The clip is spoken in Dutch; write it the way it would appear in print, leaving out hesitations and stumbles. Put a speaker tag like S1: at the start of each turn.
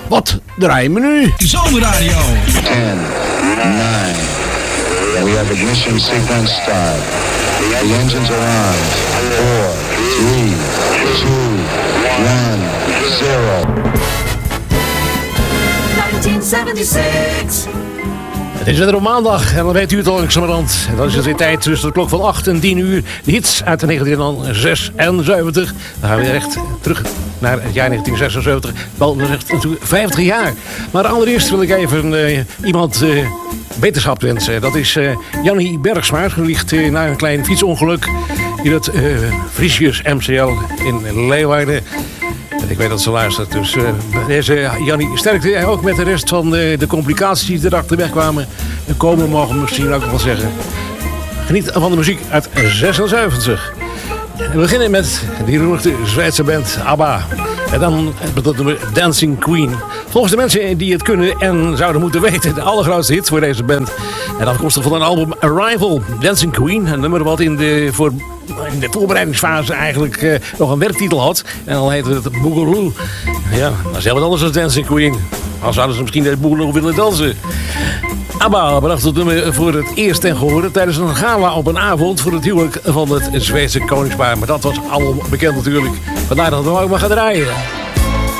S1: Wat draaien we nu?
S2: Zomerradio.
S3: 10, 9. We have ignition sequence start. The engines are on. 4, 3, 2, 1, 0.
S4: 1976.
S1: Het is weer op maandag en dan weet u het al langzamerhand. En dan is het weer tijd tussen de klok van 8 en 10 uur. De hits uit de 1976. Dan gaan we weer echt terug naar het jaar 1976. Wel, dat is echt 50 jaar. Maar allereerst wil ik even iemand beterschap wensen. Dat is Jannie Bergsma. Die ligt na een klein fietsongeluk in het Frisius MCL in Leeuwarden. Ik weet dat ze luistert, dus deze Jannie sterkte ook met de rest van de complicaties die erachter wegkwamen. Komen mogen we misschien ook wel zeggen. Geniet van de muziek uit 76. We beginnen met die roerige Zweedse band ABBA. En dan dat nummer Dancing Queen. Volgens de mensen die het kunnen en zouden moeten weten, de allergrootste hit voor deze band. En dan komt er van een album Arrival, Dancing Queen. Een nummer wat in de voorbereidingsfase eigenlijk nog een werktitel had. En dan heette het Boogaloo. Ja, dat is heel wat anders dan Dancing Queen. Al zouden ze misschien de Boogaloo willen dansen. ABBA bracht het nummer voor het eerst ten gehore tijdens een gala op een avond voor het huwelijk van het Zweedse koningspaar. Maar dat was allemaal bekend natuurlijk. Vandaar dat we ook maar gaan draaien.